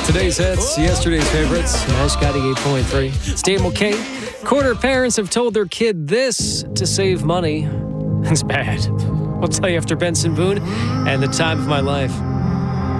Today's hits, yesterday's favorites. Nash got 8.3. Stable K. Quarter parents have told their kid this to save money. It's bad. We'll tell you after Benson Boone and the time of my life.